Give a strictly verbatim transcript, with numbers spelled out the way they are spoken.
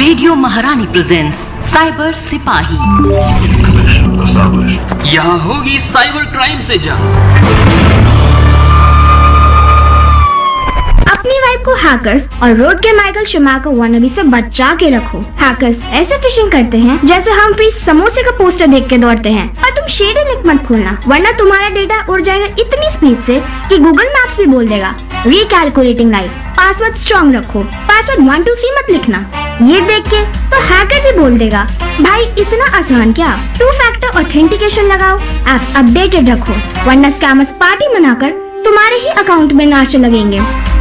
Radio महारानी presents cyber सिपाही। यहाँ होगी साइबर क्राइम से जंग। अपनी वाइफ को हैकर्स और रोड के माइकल शूमेकर वानाबी से बचा के रखो। हैकर्स ऐसे फिशिंग करते हैं जैसे हम फ्री समोसे का पोस्टर देख के दौड़ते हैं। और तुम शेडी लिंक मत खोलना, वरना तुम्हारा डेटा उड़ जाएगा इतनी स्पीड से कि गूगल मैप्स भी बोल देगा रिकैलकुलेटिंग लाइफ। पासवर्ड स्ट्रॉन्ग रखो, पासवर्ड वन टू थ्री मत लिखना। ये देख के तो हैकर भी बोल देगा भाई इतना आसान क्या। टू फैक्टर ऑथेंटिकेशन लगाओ, एप्स अपडेटेड रखो, वरना स्कैमर्स पार्टी मनाकर तुम्हारे ही अकाउंट में नाचने लगेंगे।